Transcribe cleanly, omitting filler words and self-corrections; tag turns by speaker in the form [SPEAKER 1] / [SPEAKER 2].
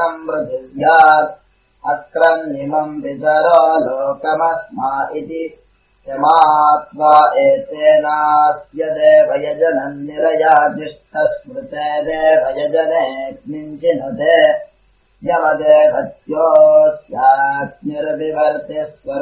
[SPEAKER 1] पृथिव्यात् अक्रन्निमम् पितरो लोकमस्मा इति यमात्वा एतेनास्य देवयजनम् निरयाजिष्ठस्मृते देवयजनेऽग्निञ्चिनुते यमदेहत्योऽस्याग्निरभिवर्तिस्वर्